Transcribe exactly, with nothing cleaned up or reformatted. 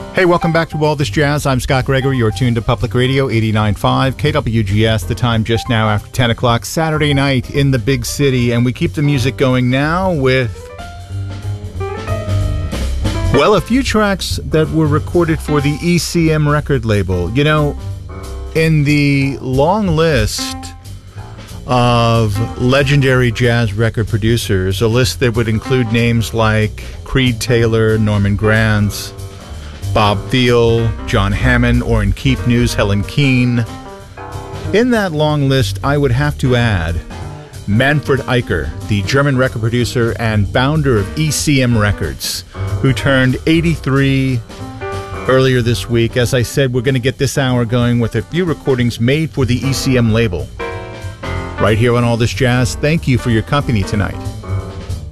Hey, welcome back to All This Jazz. I'm Scott Gregory. You're tuned to Public Radio eighty-nine point five K W G S. The time just now after ten o'clock, Saturday night in the big city. And we keep the music going now with, well, a few tracks that were recorded for the E C M record label. You know, in the long list of legendary jazz record producers, a list that would include names like Creed Taylor, Norman Granz, Bob Thiel, John Hammond, Orrin Keepnews, Helen Keane. In that long list, I would have to add Manfred Eicher, the German record producer and founder of E C M Records, who turned eighty-three earlier this week. As I said, we're going to get this hour going with a few recordings made for the E C M label. Right here on All This Jazz, thank you for your company tonight.